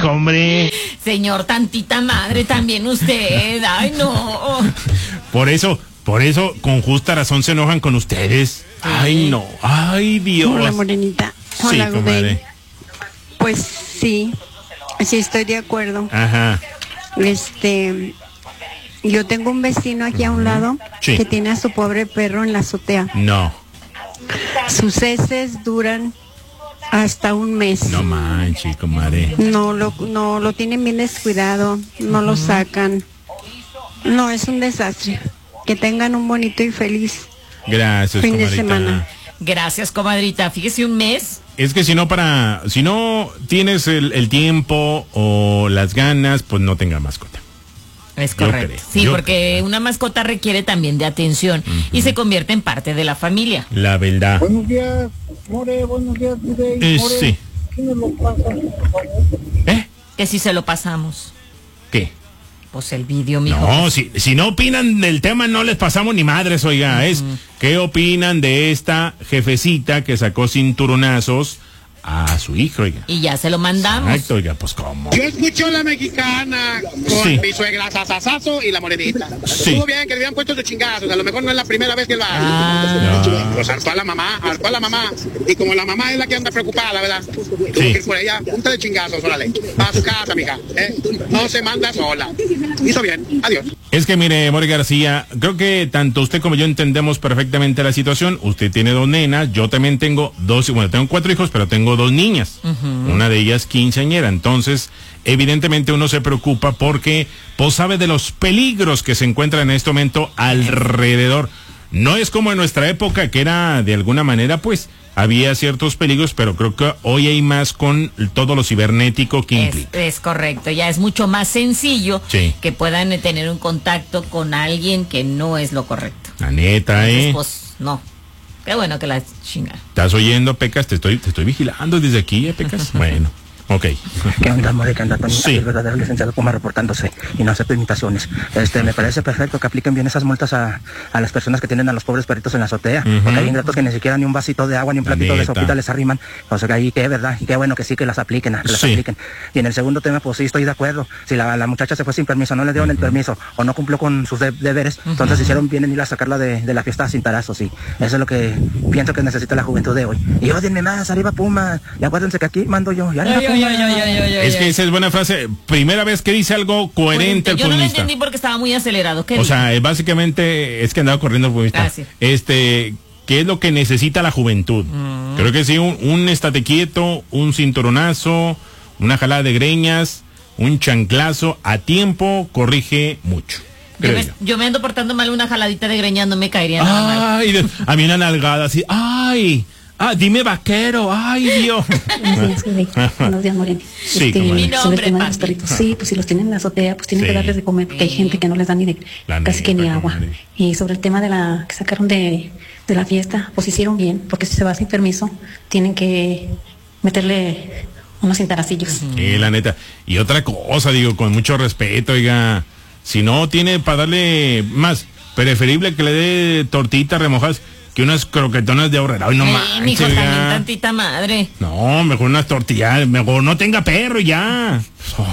dijo, hombre. Señor, tantita madre también usted. Ay, no. Por eso, con justa razón se enojan con ustedes. Ay, no. Ay, Dios. Hola, Morenita. Hola, sí, comadre. Pues sí estoy de acuerdo. Ajá. Yo tengo un vecino aquí a un lado que tiene a su pobre perro en la azotea. No. Sus heces duran hasta un mes. No manches, comadre. No lo tienen bien descuidado, no lo sacan. No, es un desastre. Que tengan un bonito y feliz Gracias, fin comadrita. de semana. Gracias, comadrita. Fíjese, un mes. Es que si no tienes el tiempo o las ganas, pues no tenga mascota. Es correcto. Sí, porque una mascota requiere también de atención y se convierte en parte de la familia. La verdad. Buenos días, More, buenos días, More. Sí. ¿Qué nos lo pasa, por favor? Que si se lo pasamos. ¿Qué? Pues el vídeo, mijo. No, si no opinan del tema, no les pasamos ni madres, oiga. Es, ¿qué opinan de esta jefecita que sacó cinturonazos a su hijo, oiga? Y ya se lo mandamos. Exacto, oiga, pues ¿cómo? Yo escucho la mexicana con mi suegra Sasasazo y la Morenita. Sí. Estuvo bien que le habían puesto de chingazos, a lo mejor no es la primera vez que lo hace. Pues hartó a la mamá. Y como la mamá es la que anda preocupada, ¿verdad? Tuvo que ir por ella, punta de chingazos, órale. Va a su casa, mija. No se manda sola. Hizo bien. Adiós. Es que mire, More García, creo que tanto usted como yo entendemos perfectamente la situación. Usted tiene 2 nenas, yo también tengo 4 hijos, pero tengo 2 niñas. Una de ellas quinceañera. Entonces, evidentemente uno se preocupa porque pues sabe de los peligros que se encuentran en este momento alrededor. No es como en nuestra época, que era de alguna manera, pues, había ciertos peligros, pero creo que hoy hay más con todo lo cibernético que implica. Es correcto, ya es mucho más sencillo que puedan tener un contacto con alguien que no es lo correcto. La neta, Entonces, pues, no. Qué bueno que la chinga. ¿Estás oyendo, Pecas? Te estoy vigilando desde aquí, Pecas. Bueno. Ok. ¿Qué onda, More? ¿Qué onda, Tony? Sí. El verdadero licenciado Puma reportándose y no acepto imitaciones. Me parece perfecto que apliquen bien esas multas a las personas que tienen a los pobres perritos en la azotea. Porque hay ingratos que ni siquiera ni un vasito de agua ni un platito de sopita les arriman. O sea, que ahí que verdad. Y qué bueno que sí, que las apliquen, apliquen. Y en el segundo tema, pues sí, estoy de acuerdo. Si la muchacha se fue sin permiso, no le dieron el permiso o no cumplió con sus deberes, entonces hicieron bien en ir a sacarla de la fiesta sin tarazos. Y eso es lo que pienso que necesita la juventud de hoy. Y ódienme más, arriba Puma. Y acuérdense que aquí mando yo. Es que esa es buena frase. Primera vez que dice algo coherente el Yo no lo pumista. entendí porque estaba muy acelerado. O sea, básicamente es que andaba corriendo el pumista. Sí. ¿Qué es lo que necesita la juventud? Creo que sí, un estate quieto, un cinturonazo, una jalada de greñas, un chanclazo a tiempo corrige mucho. Yo me ando portando mal, una jaladita de greñas no me caería nada mal. Ay, a mí una nalgada así. Ay. Dime vaquero, ay Dios. Buenos días, Moreno. Sí, mi nombre, sobre el tema de los perritos. Sí, pues si los tienen en la azotea, pues tienen que darles de comer, porque hay gente que no les da casi que ni agua. Y sobre el tema de la que sacaron de la fiesta, pues hicieron bien, porque si se va sin permiso, tienen que meterle unos cintaracillos. Sí, la neta. Y otra cosa, digo, con mucho respeto, oiga, si no tiene para darle más, preferible que le dé tortitas remojadas que unas croquetonas de ahorrera. Ay, no manches, mijo, también tantita madre. No, mejor unas tortillas, mejor no tenga perro y ya.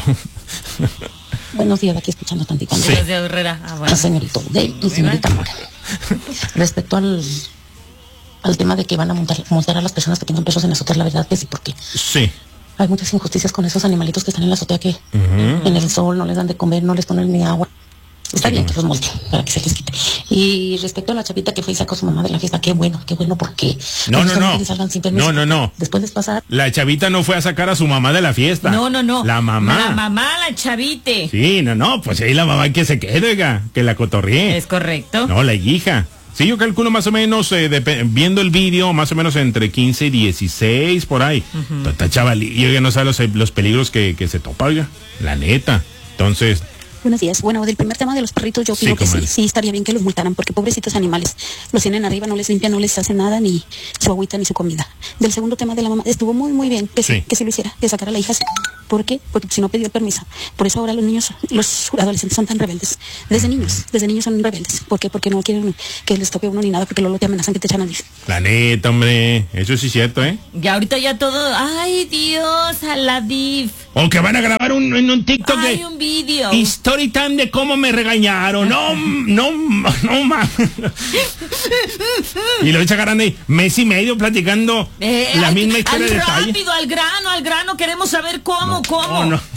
Buenos días, aquí escuchando tantito. Sí. De ahorrera. Bueno. Señorito Day y señorita Mora. Respecto al tema de que van a montar a las personas que tengan perros en la azotea, la verdad que sí, porque hay muchas injusticias con esos animalitos que están en la azotea que en el sol no les dan de comer, no les ponen ni agua. Está bien que los multen para que se les quite. Y respecto a la chavita que fue y sacó a su mamá de la fiesta, qué bueno, porque no. Después de pasar. La chavita no fue a sacar a su mamá de la fiesta. No. La mamá. La mamá, la chavite. Sí, pues ahí la mamá que se quede, oiga, que la cotorríe. Es correcto. No, la hija. Sí, yo calculo más o menos, viendo el vídeo, más o menos entre 15 y 16, por ahí. Está chavalillo, ya no sabe los peligros que se topa, oiga. La neta. Entonces... Buenos días. Bueno, del primer tema de los perritos, yo opino que sí estaría bien que los multaran, porque pobrecitos animales, los tienen arriba, no les limpian, no les hacen nada, ni su agüita, ni su comida. Del segundo tema de la mamá, estuvo muy bien que sí lo hiciera, que sacara a la hija. ¿Por qué? Porque si no pidió el permiso. Por eso ahora los niños, los adolescentes son tan rebeldes. Desde niños son rebeldes. ¿Por qué? Porque no quieren que les toque uno ni nada, porque luego te amenazan que te echan a vivir. La neta, hombre, eso sí es cierto, Ya ahorita ya todo, ay Dios, a la div. O que van a grabar en un TikTok de un video. Story time de cómo me regañaron. No, mames. Y lo sacarán ahí mes y medio platicando la misma historia de detalle. Rápido, al grano, queremos saber cómo.